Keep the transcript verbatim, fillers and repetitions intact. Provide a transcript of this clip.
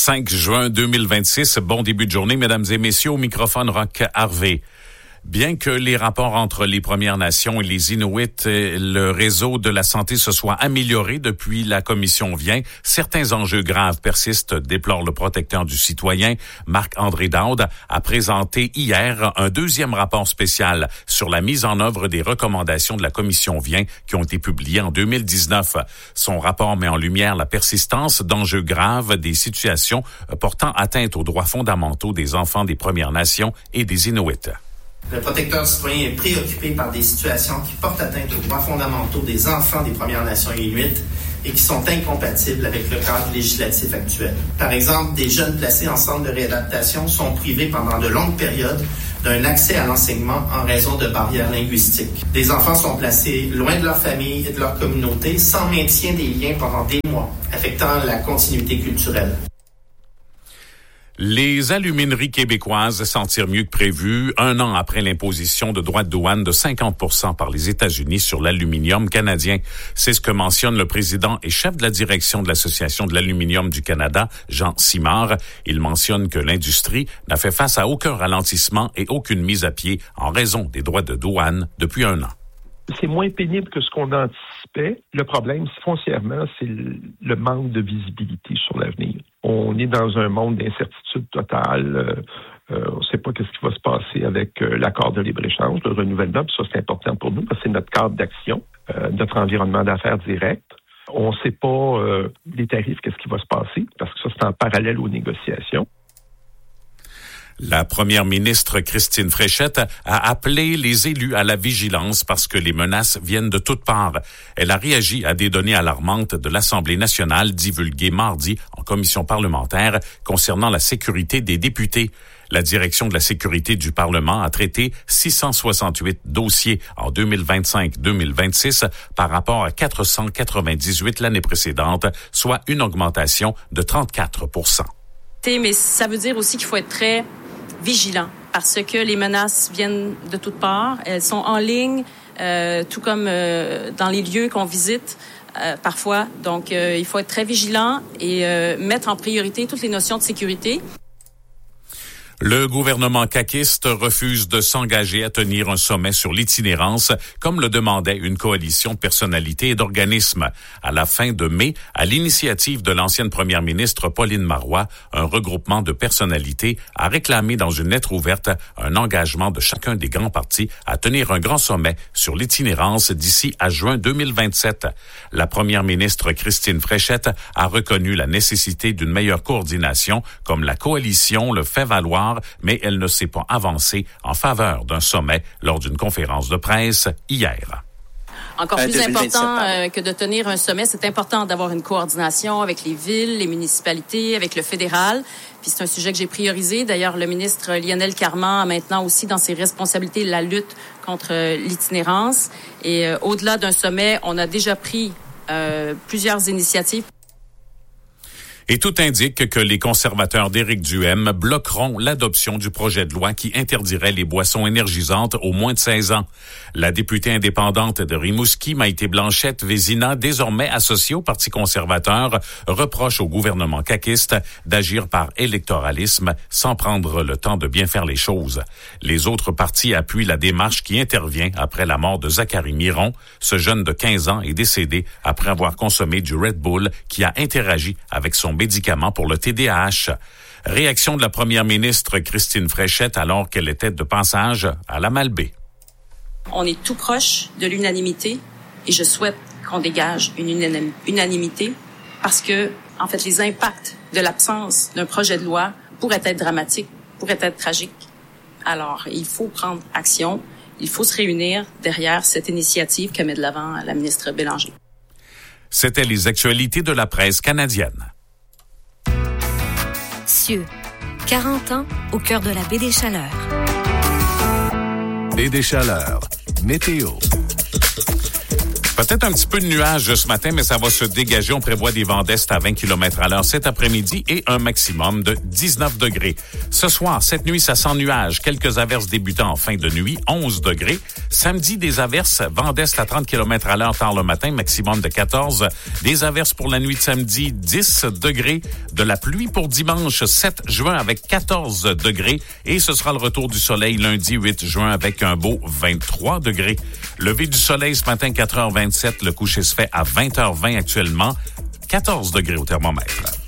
cinq juin deux mille vingt-six. Bon début de journée, mesdames et messieurs, au microphone Roch Harvey. Bien que les rapports entre les Premières Nations et les Inuits et le réseau de la santé se soient améliorés depuis la commission Vien, certains enjeux graves persistent, déplore le protecteur du citoyen, Marc-André Daoud, a présenté hier un deuxième rapport spécial sur la mise en œuvre des recommandations de la commission Vien qui ont été publiées en deux mille dix-neuf. Son rapport met en lumière la persistance d'enjeux graves des situations portant atteinte aux droits fondamentaux des enfants des Premières Nations et des Inuits. Le protecteur du citoyen est préoccupé par des situations qui portent atteinte aux droits fondamentaux des enfants des Premières Nations inuits et qui sont incompatibles avec le cadre législatif actuel. Par exemple, des jeunes placés en centre de réadaptation sont privés pendant de longues périodes d'un accès à l'enseignement en raison de barrières linguistiques. Des enfants sont placés loin de leur famille et de leur communauté sans maintien des liens pendant des mois, affectant la continuité culturelle. Les alumineries québécoises s'en tirent mieux que prévu, un an après l'imposition de droits de douane de cinquante pour cent par les États-Unis sur l'aluminium canadien. C'est ce que mentionne le président et chef de la direction de l'Association de l'aluminium du Canada, Jean Simard. Il mentionne que l'industrie n'a fait face à aucun ralentissement et aucune mise à pied en raison des droits de douane depuis un an. C'est moins pénible que ce qu'on anticipait. Le problème, foncièrement, c'est le manque de visibilité sur l'avenir. On est dans un monde d'incertitude totale. Euh, euh, on ne sait pas qu'est-ce qui va se passer avec euh, l'accord de libre-échange, le renouvellement. Puis ça, c'est important pour nous parce que c'est notre cadre d'action, euh, notre environnement d'affaires direct. On ne sait pas euh, les tarifs, qu'est-ce qui va se passer parce que ça, c'est en parallèle aux négociations. La première ministre Christine Fréchette a appelé les élus à la vigilance parce que les menaces viennent de toutes parts. Elle a réagi à des données alarmantes de l'Assemblée nationale divulguées mardi en commission parlementaire concernant la sécurité des députés. La direction de la sécurité du Parlement a traité six cent soixante-huit dossiers en deux mille vingt-cinq deux mille vingt-six par rapport à quatre cent quatre-vingt-dix-huit l'année précédente, soit une augmentation de trente-quatre pour cent. Mais ça veut dire aussi qu'il faut être très vigilant parce que les menaces viennent de toutes parts. Elles sont en ligne, euh, tout comme euh, dans les lieux qu'on visite euh, parfois. Donc, euh, il faut être très vigilant et euh, mettre en priorité toutes les notions de sécurité. Le gouvernement caquiste refuse de s'engager à tenir un sommet sur l'itinérance, comme le demandait une coalition de personnalités et d'organismes. À la fin de mai, à l'initiative de l'ancienne première ministre Pauline Marois, un regroupement de personnalités a réclamé dans une lettre ouverte un engagement de chacun des grands partis à tenir un grand sommet sur l'itinérance d'ici à juin deux mille vingt-sept. La première ministre Christine Fréchette a reconnu la nécessité d'une meilleure coordination, comme la coalition le fait valoir, mais elle ne s'est pas avancée en faveur d'un sommet lors d'une conférence de presse hier. Encore plus euh, important euh, que de tenir un sommet, c'est important d'avoir une coordination avec les villes, les municipalités, avec le fédéral. Puis c'est un sujet que j'ai priorisé. D'ailleurs, le ministre Lionel Carman a maintenant aussi dans ses responsabilités la lutte contre euh, l'itinérance. Et euh, au-delà d'un sommet, on a déjà pris euh, plusieurs initiatives. Et tout indique que les conservateurs d'Éric Duhaime bloqueront l'adoption du projet de loi qui interdirait les boissons énergisantes aux moins de seize ans. La députée indépendante de Rimouski, Maïté Blanchette-Vézina, désormais associée au Parti conservateur, reproche au gouvernement caquiste d'agir par électoralisme sans prendre le temps de bien faire les choses. Les autres partis appuient la démarche qui intervient après la mort de Zachary Miron. Ce jeune de quinze ans est décédé après avoir consommé du Red Bull qui a interagi avec son médicament pour le T D A H. Réaction de la première ministre Christine Fréchette alors qu'elle était de passage à la Malbaie. On est tout proche de l'unanimité et je souhaite qu'on dégage une unanim- unanimité parce que, en fait, les impacts de l'absence d'un projet de loi pourraient être dramatiques, pourraient être tragiques. Alors, il faut prendre action, il faut se réunir derrière cette initiative que met de l'avant la ministre Bélanger. C'était les actualités de la presse canadienne. Cieux, quarante ans au cœur de la baie des Chaleurs. Baie des Chaleurs, météo. Peut-être un petit peu de nuages ce matin, mais ça va se dégager. On prévoit des vents d'est à vingt kilomètres à l'heure cet après-midi et un maximum de dix-neuf degrés. Ce soir, cette nuit, ça sent nuages. Quelques averses débutant en fin de nuit, onze degrés. Samedi, des averses, vents d'est à trente kilomètres à l'heure tard le matin, maximum de quatorze. Des averses pour la nuit de samedi, dix degrés. De la pluie pour dimanche, sept juin avec quatorze degrés. Et ce sera le retour du soleil lundi, huit juin avec un beau vingt-trois degrés. Lever du soleil ce matin, quatre heures vingt-sept. Le coucher se fait à vingt heures vingt actuellement. quatorze degrés au thermomètre.